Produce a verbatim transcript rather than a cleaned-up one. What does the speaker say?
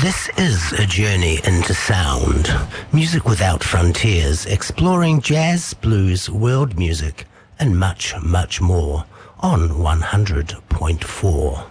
This is a journey into sound. Music without frontiers, exploring jazz, blues, world music, and much, much more on one hundred point four.